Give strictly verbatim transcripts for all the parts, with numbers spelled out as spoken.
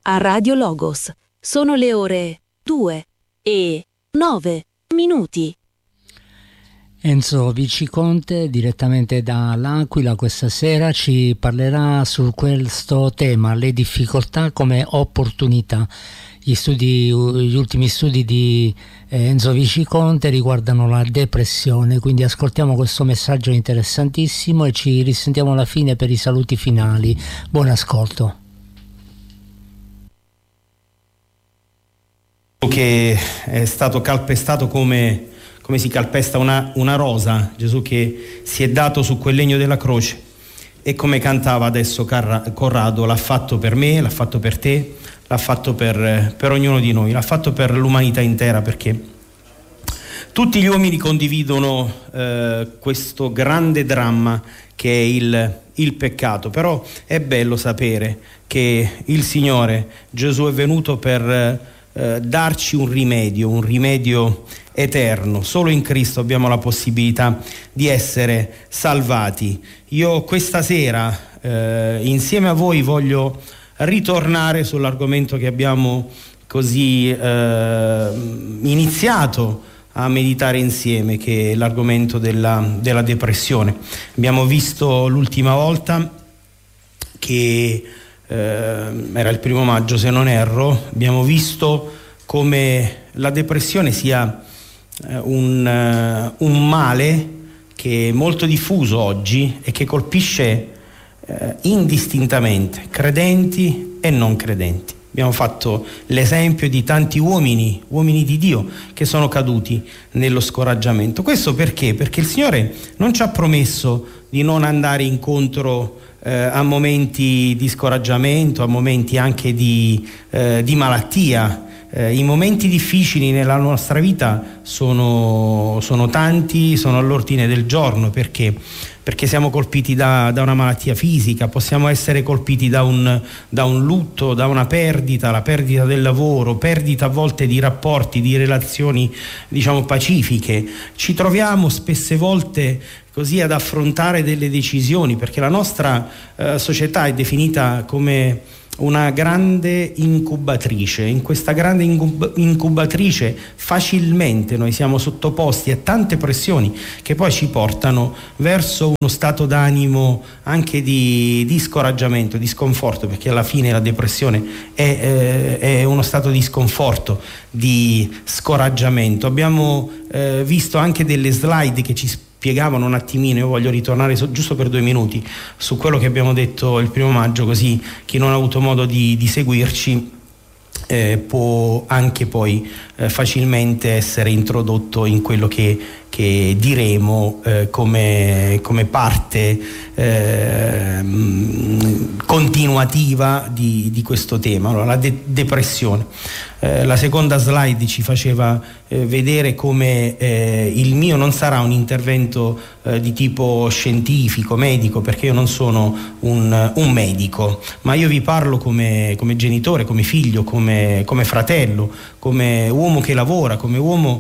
a Radio Logos. Sono le ore due e nove minuti. Enzo Viceconte, direttamente dall'Aquila, questa sera ci parlerà su questo tema, le difficoltà come opportunità. Gli studi, gli ultimi studi di Enzo Viceconte riguardano la depressione, quindi ascoltiamo questo messaggio interessantissimo e ci risentiamo alla fine per i saluti finali. Buon ascolto. Che è stato calpestato come, come si calpesta una, una rosa, Gesù che si è dato su quel legno della croce, e come cantava adesso Corrado, l'ha fatto per me, l'ha fatto per te, l'ha fatto per, per ognuno di noi, l'ha fatto per l'umanità intera, perché tutti gli uomini condividono eh, questo grande dramma che è il, il peccato. Però è bello sapere che il Signore Gesù è venuto per Eh, darci un rimedio, un rimedio eterno. Solo in Cristo abbiamo la possibilità di essere salvati. Io questa sera eh, insieme a voi voglio ritornare sull'argomento che abbiamo così eh, iniziato a meditare insieme, che è l'argomento della, della depressione. Abbiamo visto l'ultima volta che Uh, era il primo maggio se non erro, abbiamo visto come la depressione sia uh, un, uh, un male che è molto diffuso oggi e che colpisce uh, indistintamente credenti e non credenti. Abbiamo fatto l'esempio di tanti uomini, uomini di Dio, che sono caduti nello scoraggiamento. Questo perché? Perché il Signore non ci ha promesso di non andare incontro Eh, a momenti di scoraggiamento, a momenti anche di, eh, di malattia. Eh, I momenti difficili nella nostra vita sono, sono tanti, sono all'ordine del giorno, perché perché siamo colpiti da, da una malattia fisica, possiamo essere colpiti da un, da un lutto, da una perdita, la perdita del lavoro, perdita a volte di rapporti, di relazioni, diciamo, pacifiche. Ci troviamo spesse volte così ad affrontare delle decisioni, perché la nostra eh, società è definita come una grande incubatrice. In questa grande incub- incubatrice facilmente noi siamo sottoposti a tante pressioni che poi ci portano verso uno stato d'animo anche di, di scoraggiamento, di sconforto, perché alla fine la depressione è, eh, è uno stato di sconforto, di scoraggiamento. Abbiamo eh, visto anche delle slide che ci spiegavano un attimino. Io voglio ritornare so, giusto per due minuti su quello che abbiamo detto il primo maggio, così chi non ha avuto modo di, di seguirci eh, può anche poi eh, facilmente essere introdotto in quello che, che diremo eh, come, come parte eh, continuativa di, di questo tema. Allora, la de- depressione. Eh, la seconda slide ci faceva eh, vedere come eh, il mio non sarà un intervento eh, di tipo scientifico, medico, perché io non sono un, un medico, ma io vi parlo come, come genitore, come figlio, come, come fratello, come uomo che lavora, come uomo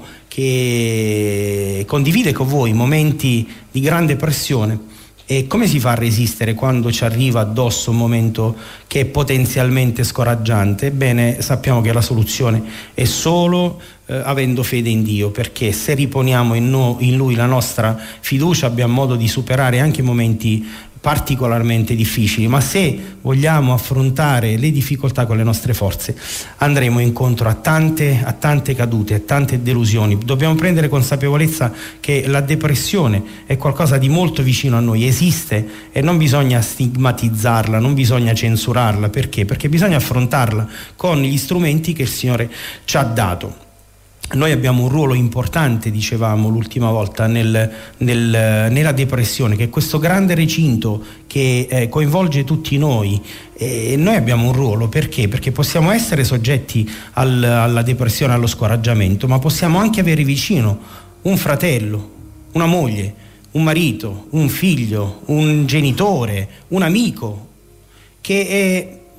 che condivide con voi momenti di grande pressione. E come si fa a resistere quando ci arriva addosso un momento che è potenzialmente scoraggiante? Ebbene, sappiamo che la soluzione è solo eh, avendo fede in Dio, perché se riponiamo in, no, in Lui la nostra fiducia abbiamo modo di superare anche momenti particolarmente difficili. Ma se vogliamo affrontare le difficoltà con le nostre forze, andremo incontro a tante, a tante cadute, a tante delusioni. Dobbiamo prendere consapevolezza che la depressione è qualcosa di molto vicino a noi, esiste, e non bisogna stigmatizzarla, non bisogna censurarla. Perché? Perché bisogna affrontarla con gli strumenti che il Signore ci ha dato. Noi abbiamo un ruolo importante, dicevamo l'ultima volta, nel, nel, nella depressione, che è questo grande recinto che eh, coinvolge tutti noi. E noi abbiamo un ruolo, perché? Perché possiamo essere soggetti al, alla depressione, allo scoraggiamento, ma possiamo anche avere vicino un fratello, una moglie, un marito, un figlio, un genitore, un amico, che è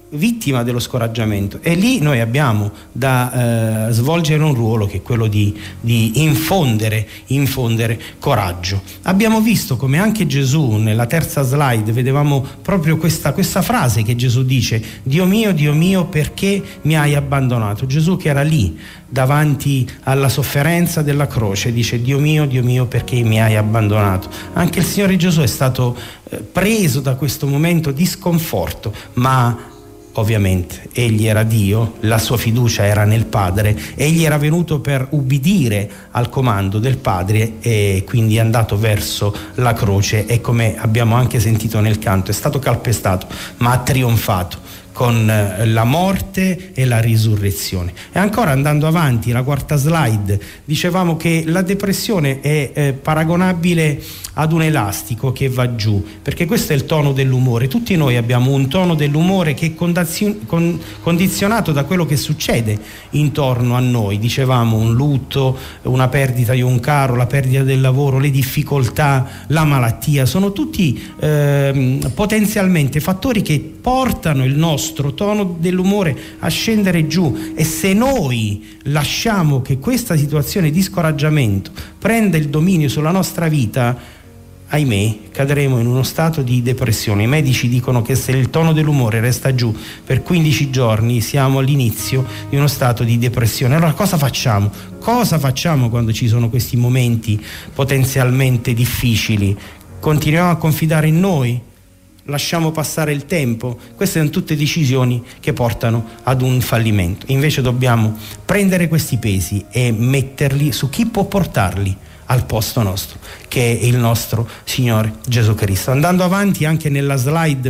vittima dello scoraggiamento, e lì noi abbiamo da eh, svolgere un ruolo che è quello di, di infondere, infondere coraggio. Abbiamo visto come anche Gesù, nella terza slide vedevamo proprio questa, questa frase che Gesù dice: Dio mio, Dio mio, perché mi hai abbandonato? Gesù, che era lì davanti alla sofferenza della croce, dice: Dio mio, Dio mio, perché mi hai abbandonato? Anche il Signore Gesù è stato eh, preso da questo momento di sconforto, ma ovviamente egli era Dio, la sua fiducia era nel Padre, egli era venuto per ubbidire al comando del Padre e quindi è andato verso la croce, e come abbiamo anche sentito nel canto è stato calpestato ma ha trionfato con la morte e la risurrezione. E ancora, andando avanti, la quarta slide, dicevamo che la depressione è eh, paragonabile ad un elastico che va giù, perché questo è il tono dell'umore. Tutti noi abbiamo un tono dell'umore che è condizio- con- condizionato da quello che succede intorno a noi. Dicevamo un lutto, una perdita di un caro, la perdita del lavoro, le difficoltà, la malattia, sono tutti eh, potenzialmente fattori che portano il nostro tono dell'umore a scendere giù, e se noi lasciamo che questa situazione di scoraggiamento prenda il dominio sulla nostra vita, ahimè, cadremo in uno stato di depressione. I medici dicono che se il tono dell'umore resta giù per quindici giorni siamo all'inizio di uno stato di depressione. Allora cosa facciamo? Cosa facciamo quando ci sono questi momenti potenzialmente difficili? Continuiamo a confidare in noi? Lasciamo passare il tempo? Queste sono tutte decisioni che portano ad un fallimento. Invece dobbiamo prendere questi pesi e metterli su chi può portarli al posto nostro, che è il nostro Signore Gesù Cristo. Andando avanti, anche nella slide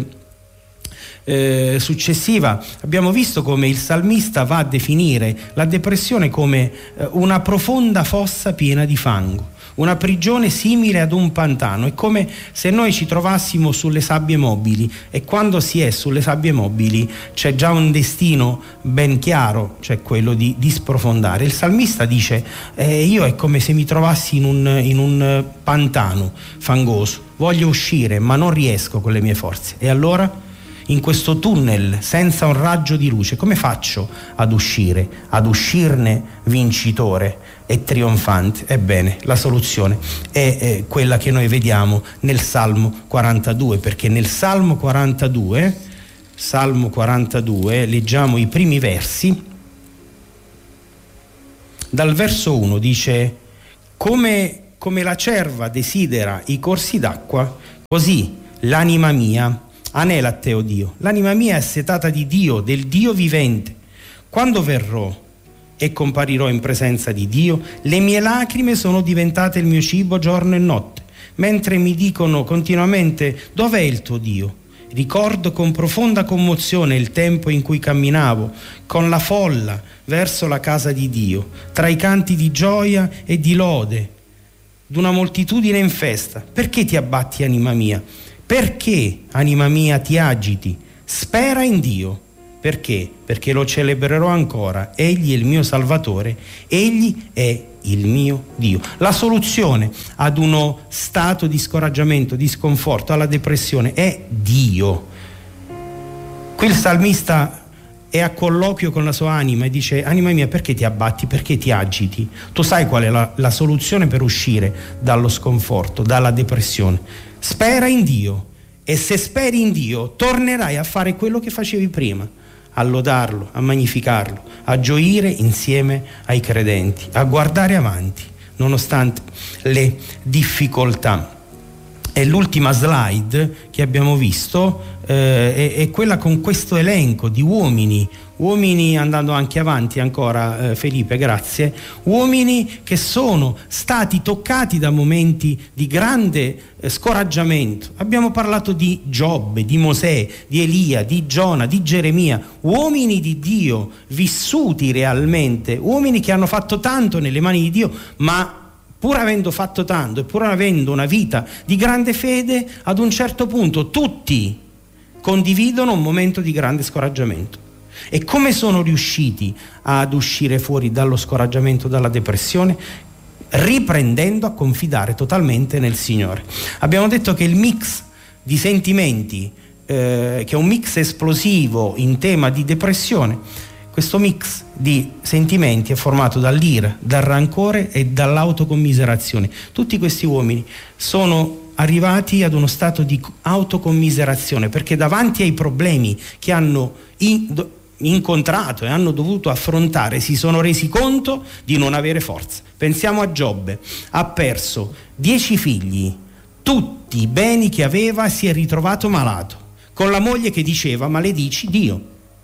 eh, successiva abbiamo visto come il salmista va a definire la depressione come eh, una profonda fossa piena di fango, una prigione simile ad un pantano. È come se noi ci trovassimo sulle sabbie mobili, e quando si è sulle sabbie mobili c'è già un destino ben chiaro, cioè quello di, di sprofondare. Il salmista dice eh, io è come se mi trovassi in un, in un pantano fangoso, voglio uscire ma non riesco con le mie forze. E allora, in questo tunnel senza un raggio di luce, come faccio ad uscire, ad uscirne vincitore e trionfante? Ebbene, la soluzione è, è quella che noi vediamo nel Salmo quarantadue, perché nel Salmo quarantadue, Salmo quarantadue, leggiamo i primi versi. Dal verso uno dice: come, come la cerva desidera i corsi d'acqua, così l'anima mia anela a te, o Dio. L'anima mia è assetata di Dio, del Dio vivente. Quando verrò e comparirò in presenza di Dio, le mie lacrime sono diventate il mio cibo giorno e notte, mentre mi dicono continuamente: dov'è il tuo Dio? Ricordo con profonda commozione il tempo in cui camminavo con la folla verso la casa di Dio, tra i canti di gioia e di lode d'una moltitudine in festa. Perché ti abbatti, anima mia? Perché, anima mia, ti agiti? Spera in Dio. Perché? Perché lo celebrerò ancora. Egli è il mio Salvatore, egli è il mio Dio. La soluzione ad uno stato di scoraggiamento, di sconforto, alla depressione è Dio. Qui il salmista è a colloquio con la sua anima e dice: anima mia, perché ti abbatti, perché ti agiti? Tu sai qual è la, la soluzione per uscire dallo sconforto, dalla depressione. Spera in Dio, e se speri in Dio tornerai a fare quello che facevi prima, a lodarlo, a magnificarlo, a gioire insieme ai credenti, a guardare avanti nonostante le difficoltà. E l'ultima slide che abbiamo visto eh, è, è quella con questo elenco di uomini, uomini, andando anche avanti ancora, eh, Felipe, grazie, uomini che sono stati toccati da momenti di grande eh, scoraggiamento. Abbiamo parlato di Giobbe, di Mosè, di Elia, di Giona, di Geremia, uomini di Dio, vissuti realmente, uomini che hanno fatto tanto nelle mani di Dio, ma pur avendo fatto tanto e pur avendo una vita di grande fede, ad un certo punto tutti condividono un momento di grande scoraggiamento. E come sono riusciti ad uscire fuori dallo scoraggiamento, dalla depressione? Riprendendo a confidare totalmente nel Signore. Abbiamo detto che il mix di sentimenti eh, che è un mix esplosivo in tema di depressione. Questo mix di sentimenti è formato dall'ira, dal rancore e dall'autocommiserazione. Tutti questi uomini sono arrivati ad uno stato di autocommiserazione perché davanti ai problemi che hanno in, do, incontrato e hanno dovuto affrontare si sono resi conto di non avere forza. Pensiamo a Giobbe, ha perso dieci figli, tutti i beni che aveva, si è ritrovato malato, con la moglie che diceva maledici Dio.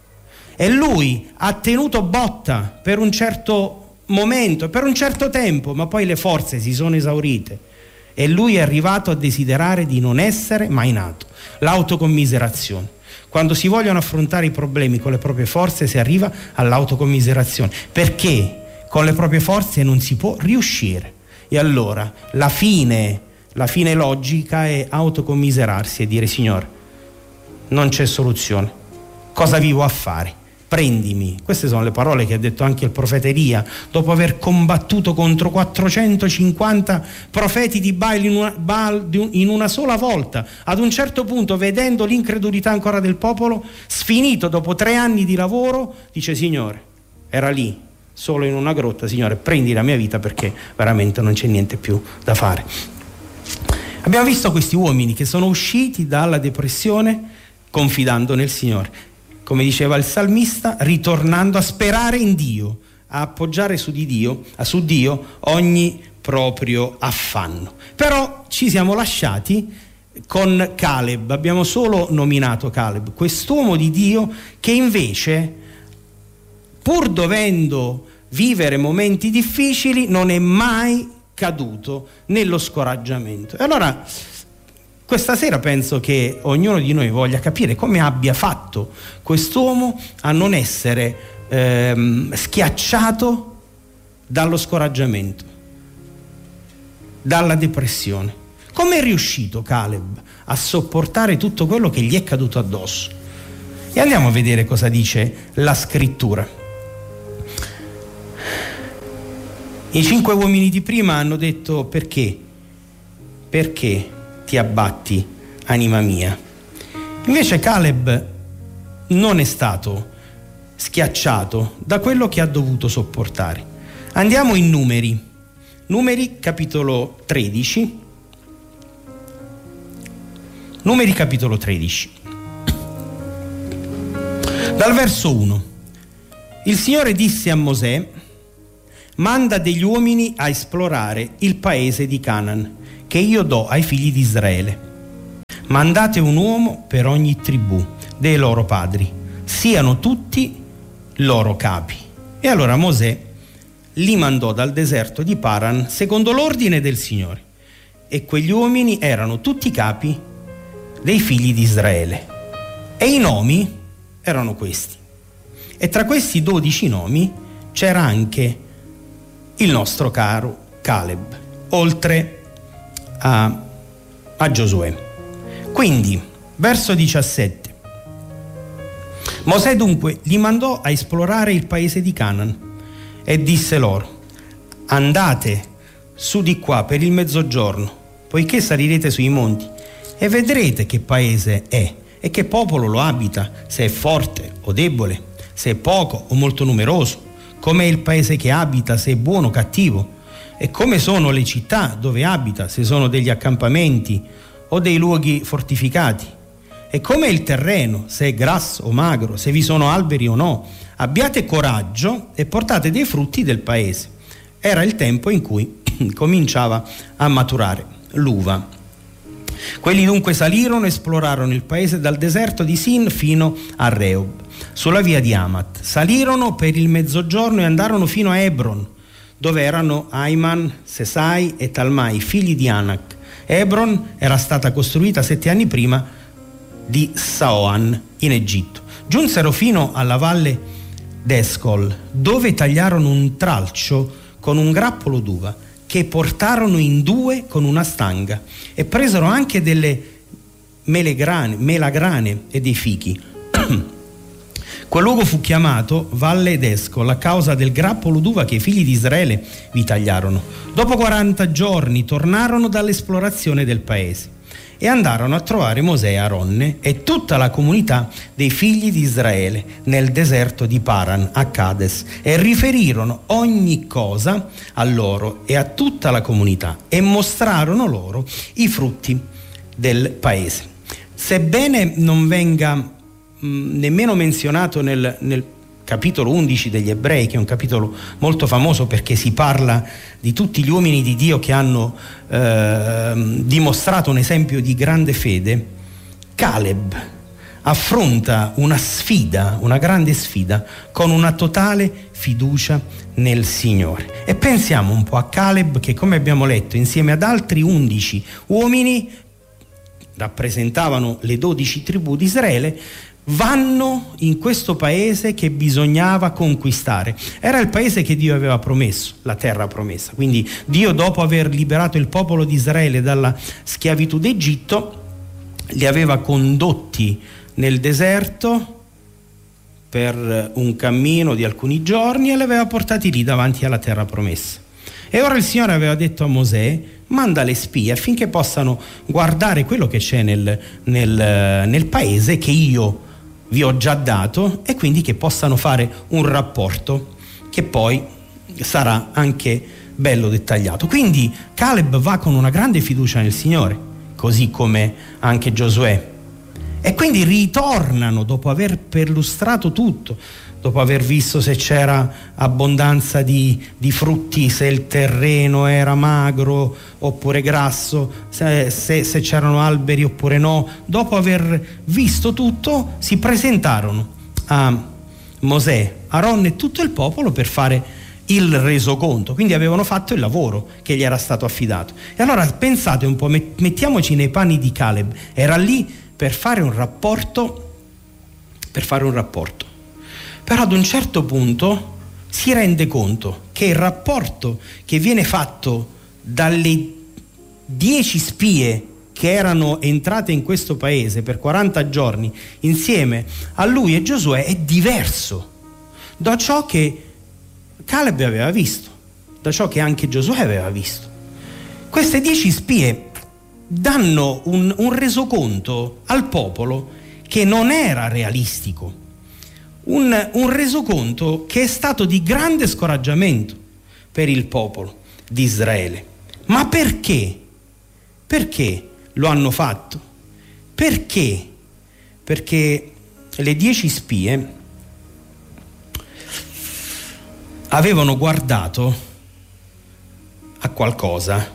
E lui ha tenuto botta per un certo momento, per un certo tempo, ma poi le forze si sono esaurite. E lui è arrivato a desiderare di non essere mai nato. L'autocommiserazione. Quando si vogliono affrontare i problemi con le proprie forze si arriva all'autocommiserazione, perché con le proprie forze non si può riuscire. E allora la fine, la fine logica è autocommiserarsi e dire: Signore, non c'è soluzione, cosa vivo a fare? Prendimi. Queste sono le parole che ha detto anche il profeta Elia dopo aver combattuto contro quattrocentocinquanta profeti di Baal in una, Baal in una sola volta. Ad un certo punto, vedendo l'incredulità ancora del popolo, sfinito dopo tre anni di lavoro, dice: Signore, era lì solo in una grotta, Signore, prendi la mia vita perché veramente non c'è niente più da fare. Abbiamo visto questi uomini che sono usciti dalla depressione confidando nel Signore. Come diceva il salmista, ritornando a sperare in Dio, a appoggiare su di Dio, su Dio ogni proprio affanno. Però ci siamo lasciati con Caleb, abbiamo solo nominato Caleb, quest'uomo di Dio che invece, pur dovendo vivere momenti difficili, non è mai caduto nello scoraggiamento. E allora questa sera penso che ognuno di noi voglia capire come abbia fatto quest'uomo a non essere ehm, schiacciato dallo scoraggiamento, dalla depressione. Come è riuscito Caleb a sopportare tutto quello che gli è caduto addosso? E andiamo a vedere cosa dice la scrittura. I cinque uomini di prima hanno detto: perché? Perché ti abbatti, anima mia? Invece Caleb non è stato schiacciato da quello che ha dovuto sopportare. Andiamo in Numeri, Numeri capitolo tredici. Numeri capitolo tredici. Dal verso uno. Il Signore disse a Mosè: manda degli uomini a esplorare il paese di Canaan, che io do ai figli di Israele. Mandate un uomo per ogni tribù dei loro padri, siano tutti loro capi. E allora Mosè li mandò dal deserto di Paran secondo l'ordine del Signore. E quegli uomini erano tutti capi dei figli di Israele. E i nomi erano questi. E tra questi dodici nomi c'era anche il nostro caro Caleb, oltre A, a Giosuè. Quindi, verso diciassette. Mosè dunque li mandò a esplorare il paese di Canaan e disse loro: andate su di qua per il mezzogiorno, poiché salirete sui monti e vedrete che paese è e che popolo lo abita, se è forte o debole, se è poco o molto numeroso, com'è il paese che abita, se è buono o cattivo, e come sono le città dove abita, se sono degli accampamenti o dei luoghi fortificati, e come è il terreno, se è grasso o magro, se vi sono alberi o no. Abbiate coraggio e portate dei frutti del paese. Era il tempo in cui cominciava a maturare l'uva. Quelli dunque salirono e esplorarono il paese dal deserto di Sin fino a Rehob, sulla via di Amat. Salirono per il mezzogiorno e andarono fino a Hebron, dove erano Aiman, Sesai e Talmai, figli di Anak. Hebron era stata costruita sette anni prima di Saoan in Egitto. Giunsero fino alla valle d'Escol, dove tagliarono un tralcio con un grappolo d'uva, che portarono in due con una stanga, e presero anche delle melegrane, melagrane e dei fichi. Quel luogo fu chiamato Valle d'Escol a causa del grappolo d'uva che i figli di Israele vi tagliarono. Dopo quaranta giorni tornarono dall'esplorazione del paese e andarono a trovare Mosè e Aronne e tutta la comunità dei figli di Israele nel deserto di Paran a Cades, e riferirono ogni cosa a loro e a tutta la comunità e mostrarono loro i frutti del paese. Sebbene non venga mh, nemmeno menzionato nel, nel capitolo undici degli Ebrei, che è un capitolo molto famoso perché si parla di tutti gli uomini di Dio che hanno eh, dimostrato un esempio di grande fede, Caleb affronta una sfida, una grande sfida, con una totale fiducia nel Signore. E pensiamo un po' a Caleb che, come abbiamo letto, insieme ad altri undici uomini, rappresentavano le dodici tribù di Israele, vanno in questo paese che bisognava conquistare. Era il paese che Dio aveva promesso, la terra promessa. Quindi Dio, dopo aver liberato il popolo di Israele dalla schiavitù d'Egitto, li aveva condotti nel deserto per un cammino di alcuni giorni e li aveva portati lì davanti alla terra promessa. E ora il Signore aveva detto a Mosè: manda le spie affinché possano guardare quello che c'è nel, nel, nel paese che io vi ho già dato, e quindi che possano fare un rapporto che poi sarà anche bello dettagliato. Quindi Caleb va con una grande fiducia nel Signore, così come anche Giosuè, e quindi ritornano dopo aver perlustrato tutto, dopo aver visto se c'era abbondanza di, di frutti, se il terreno era magro oppure grasso, se, se, se c'erano alberi oppure no. Dopo aver visto tutto, si presentarono a Mosè, Aronne e tutto il popolo per fare il resoconto. Quindi avevano fatto il lavoro che gli era stato affidato. E allora pensate un po', mettiamoci nei panni di Caleb. Era lì per fare un rapporto, per fare un rapporto. Però ad un certo punto si rende conto che il rapporto che viene fatto dalle dieci spie che erano entrate in questo paese per quaranta giorni insieme a lui e Giosuè è diverso da ciò che Caleb aveva visto, da ciò che anche Giosuè aveva visto. Queste dieci spie danno un, un resoconto al popolo che non era realistico. Un, un resoconto che è stato di grande scoraggiamento per il popolo di Israele. Ma perché? Perché lo hanno fatto? Perché? Perché le dieci spie avevano guardato a qualcosa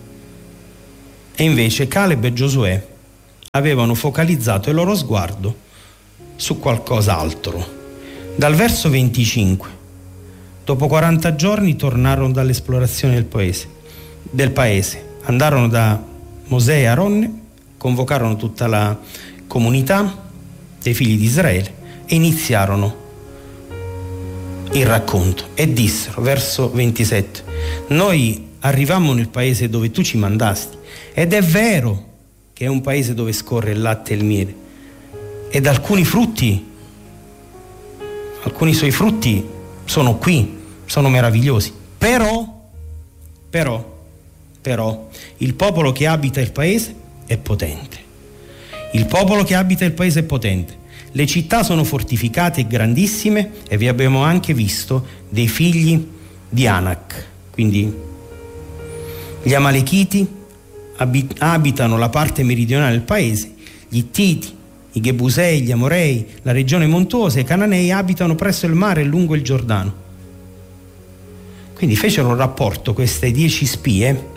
e invece Caleb e Giosuè avevano focalizzato il loro sguardo su qualcos'altro. Dal verso venticinque: dopo quaranta giorni tornarono dall'esplorazione del paese, del paese. Andarono da Mosè e Aronne, convocarono tutta la comunità dei figli di Israele e iniziarono il racconto e dissero, verso ventisette: noi arrivammo nel paese dove tu ci mandasti, ed è vero che è un paese dove scorre il latte e il miele, ed alcuni frutti alcuni suoi frutti sono qui, sono meravigliosi, però però però il popolo che abita il paese è potente. Il popolo che abita il paese è potente. Le città sono fortificate e grandissime, e vi abbiamo anche visto dei figli di Anak. Quindi gli Amalechiti abit- abitano la parte meridionale del paese, gli Ittiti, i Gebusei, gli Amorei, la regione montuosa, e i Cananei abitano presso il mare e lungo il Giordano. Quindi fecero un rapporto, queste dieci spie,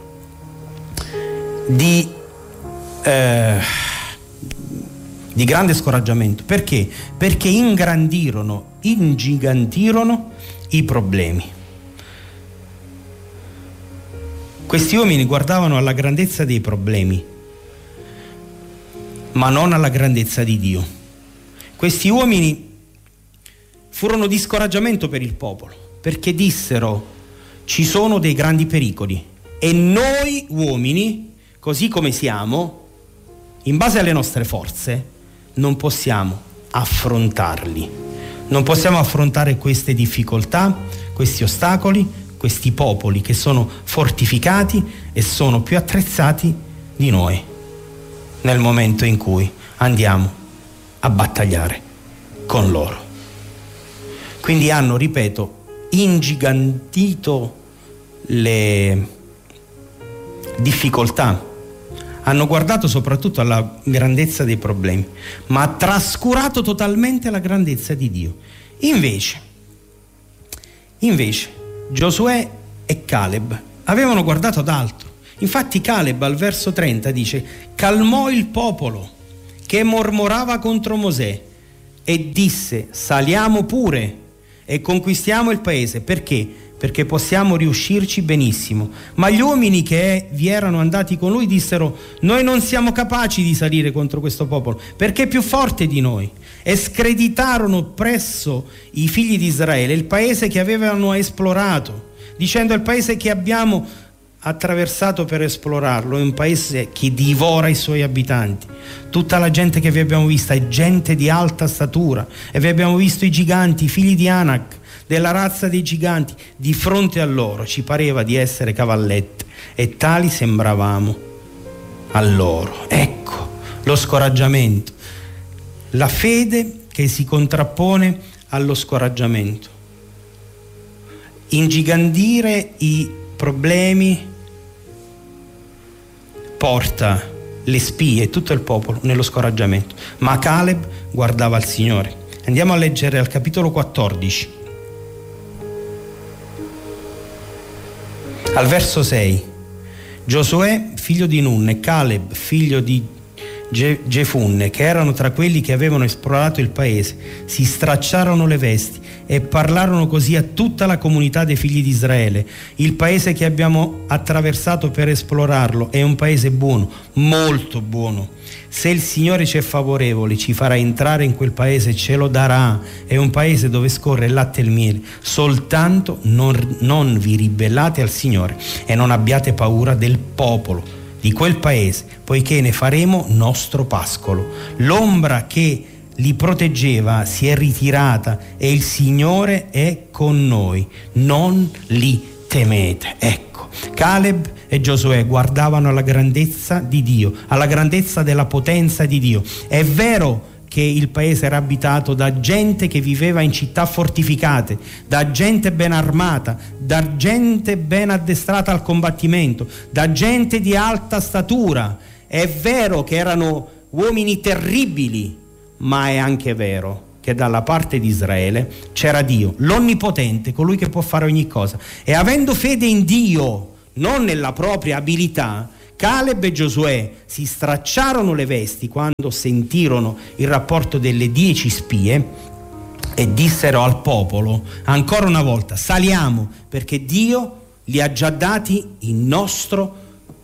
di, eh, di grande scoraggiamento. Perché? Perché ingrandirono, ingigantirono i problemi. Questi uomini guardavano alla grandezza dei problemi, ma non alla grandezza di Dio. Questi uomini furono di scoraggiamento per il popolo, perché dissero: ci sono dei grandi pericoli e noi uomini, così come siamo, in base alle nostre forze, non possiamo affrontarli. Non possiamo affrontare queste difficoltà, questi ostacoli, questi popoli che sono fortificati e sono più attrezzati di noi. nel momento in cui andiamo a battagliare con loro. Quindi hanno, ripeto, ingigantito le difficoltà, hanno guardato soprattutto alla grandezza dei problemi, ma ha trascurato totalmente la grandezza di Dio. Invece, invece Giosuè e Caleb avevano guardato ad altro. Infatti Caleb al verso trenta dice: calmò il popolo che mormorava contro Mosè e disse: saliamo pure e conquistiamo il paese. Perché? Perché possiamo riuscirci benissimo. Ma gli uomini che vi erano andati con lui dissero: noi non siamo capaci di salire contro questo popolo, perché è più forte di noi. E screditarono presso i figli di Israele il paese che avevano esplorato, dicendo: il paese che abbiamo attraversato per esplorarlo è un paese che divora i suoi abitanti. Tutta la gente che vi abbiamo vista è gente di alta statura, e vi abbiamo visto i giganti, i figli di Anak, della razza dei giganti. Di fronte a loro ci pareva di essere cavallette, e tali sembravamo a loro. Ecco lo scoraggiamento, la fede che si contrappone allo scoraggiamento. Ingigantire i problemi porta le spie e tutto il popolo nello scoraggiamento. Ma Caleb guardava al Signore. Andiamo a leggere al capitolo quattordici, al verso sei. Giosuè figlio di Nun e Caleb figlio di Gefunne, che erano tra quelli che avevano esplorato il paese, si stracciarono le vesti e parlarono così a tutta la comunità dei figli di Israele: il paese che abbiamo attraversato per esplorarlo è un paese buono, molto buono. Se il Signore ci è favorevole, ci farà entrare in quel paese, ce lo darà. È un paese dove scorre il latte e il miele. Soltanto non, non vi ribellate al Signore e non abbiate paura del popolo di quel paese, poiché ne faremo nostro pascolo. L'ombra che li proteggeva si è ritirata e il Signore è con noi. Non li temete. Ecco, Caleb e Giosuè guardavano alla grandezza di Dio, alla grandezza della potenza di Dio. È vero che il paese era abitato da gente che viveva in città fortificate, da gente ben armata, da gente ben addestrata al combattimento, da gente di alta statura. È vero che erano uomini terribili, ma è anche vero che dalla parte di Israele c'era Dio, l'Onnipotente, colui che può fare ogni cosa. E avendo fede in Dio, non nella propria abilità, Caleb e Giosuè si stracciarono le vesti quando sentirono il rapporto delle dieci spie e dissero al popolo ancora una volta: saliamo, perché Dio li ha già dati in nostro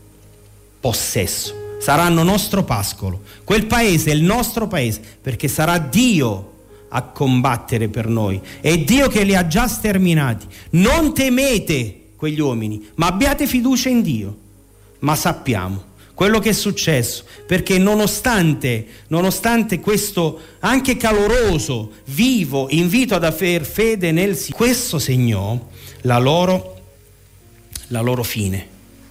possesso, saranno nostro pascolo. Quel paese è il nostro paese, perché sarà Dio a combattere per noi, è Dio che li ha già sterminati. Non temete quegli uomini, ma abbiate fiducia in Dio. Ma sappiamo quello che è successo, perché nonostante, nonostante questo anche caloroso, vivo invito ad aver fede nel Signore, questo segnò la loro, la loro fine.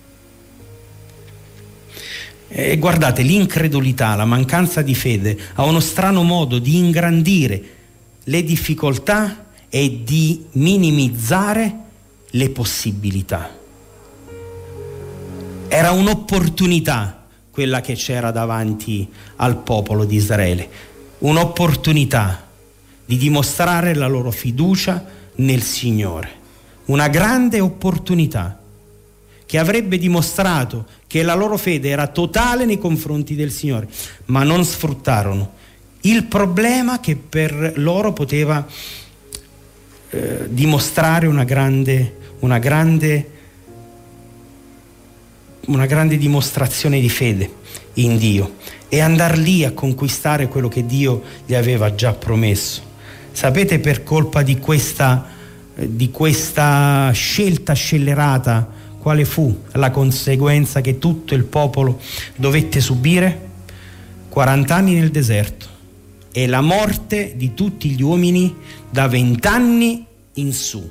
E guardate, l'incredulità, la mancanza di fede ha uno strano modo di ingrandire le difficoltà e di minimizzare le possibilità. Era un'opportunità quella che c'era davanti al popolo di Israele, un'opportunità di dimostrare la loro fiducia nel Signore, una grande opportunità che avrebbe dimostrato che la loro fede era totale nei confronti del Signore, ma non sfruttarono il problema che per loro poteva eh, dimostrare una grande, una grande una grande dimostrazione di fede in Dio e andar lì a conquistare quello che Dio gli aveva già promesso. Sapete per colpa di questa, di questa scelta scellerata quale fu la conseguenza che tutto il popolo dovette subire? quaranta anni nel deserto e la morte di tutti gli uomini da vent'anni in su.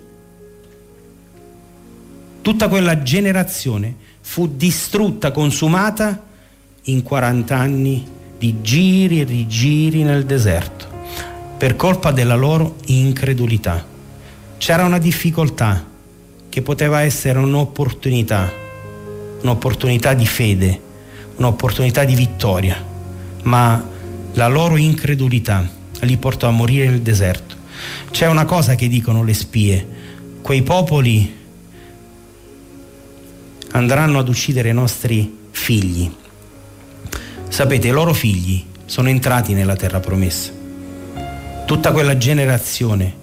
Tutta quella generazione fu distrutta, consumata in quaranta anni di giri e rigiri nel deserto per colpa della loro incredulità. C'era una difficoltà che poteva essere un'opportunità, un'opportunità di fede, un'opportunità di vittoria, ma la loro incredulità li portò a morire nel deserto. C'è una cosa che dicono le spie: quei popoli andranno ad uccidere i nostri figli. Sapete, i loro figli sono entrati nella terra promessa. Tutta quella generazione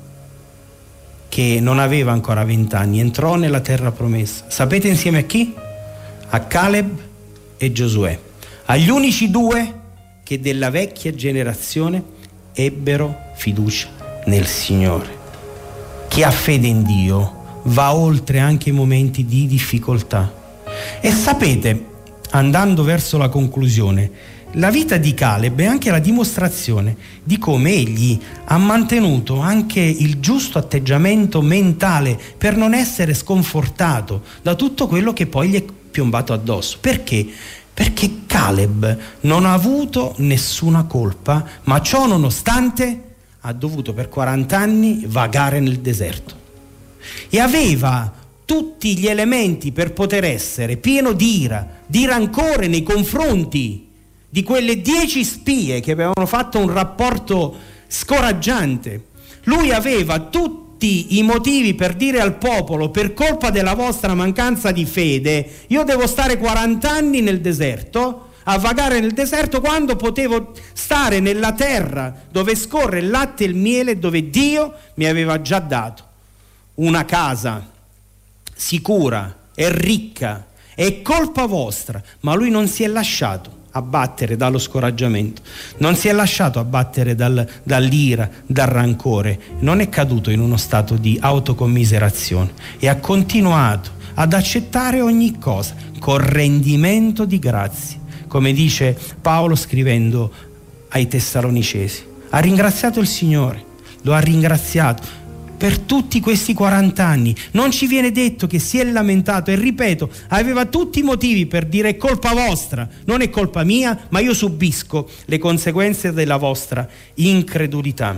che non aveva ancora vent'anni entrò nella terra promessa. Sapete insieme a chi? A Caleb e Giosuè, agli unici due che della vecchia generazione ebbero fiducia nel Signore. Chi ha fede in Dio va oltre anche i momenti di difficoltà. E sapete, andando verso la conclusione, la vita di Caleb è anche la dimostrazione di come egli ha mantenuto anche il giusto atteggiamento mentale per non essere sconfortato da tutto quello che poi gli è piombato addosso. Perché? Perché Caleb non ha avuto nessuna colpa, ma ciò nonostante ha dovuto per quaranta anni vagare nel deserto e aveva tutti gli elementi per poter essere pieno di ira, di rancore nei confronti di quelle dieci spie che avevano fatto un rapporto scoraggiante. Lui aveva tutti i motivi per dire al popolo: per colpa della vostra mancanza di fede io devo stare quaranta anni nel deserto, a vagare nel deserto, quando potevo stare nella terra dove scorre il latte e il miele, dove Dio mi aveva già dato una casa sicura e ricca. È colpa vostra. Ma lui non si è lasciato abbattere dallo scoraggiamento, non si è lasciato abbattere dal, dall'ira, dal rancore, non è caduto in uno stato di autocommiserazione e ha continuato ad accettare ogni cosa con rendimento di grazie, come dice Paolo scrivendo ai Tessalonicesi. Ha ringraziato il Signore, lo ha ringraziato per tutti questi quaranta anni. Non ci viene detto che si è lamentato, e ripeto, aveva tutti i motivi per dire: è colpa vostra, non è colpa mia, ma io subisco le conseguenze della vostra incredulità.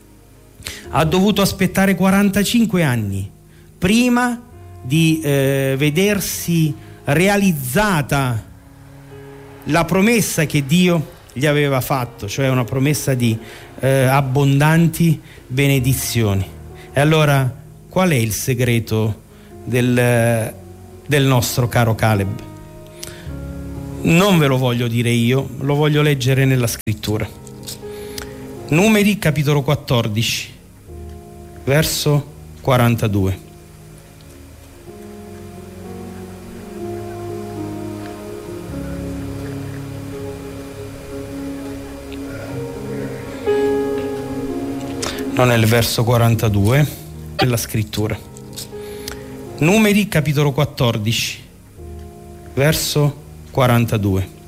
Ha dovuto aspettare quarantacinque anni prima di eh, vedersi realizzata la promessa che Dio gli aveva fatto, cioè una promessa di eh, abbondanti benedizioni. E allora qual è il segreto del, del nostro caro Caleb? Non ve lo voglio dire io, lo voglio leggere nella scrittura. Numeri capitolo quattordici, verso quarantadue. Non è il verso quarantadue della scrittura. Numeri capitolo quattordici, verso quarantadue.